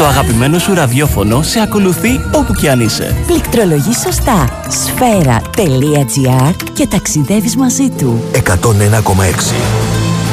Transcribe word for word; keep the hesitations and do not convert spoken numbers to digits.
Το αγαπημένο σου ραδιόφωνο σε ακολουθεί όπου κι αν είσαι. Πληκτρολογείς σωστά σφαίρα τελεία τζι άρ και ταξιδεύεις μαζί του. εκατόν ένα κόμμα έξι